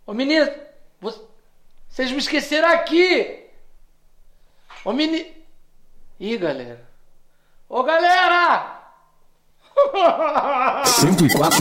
Ô menino, vocês me esqueceram aqui. Ô menino. Ih, galera. Ô galera! 104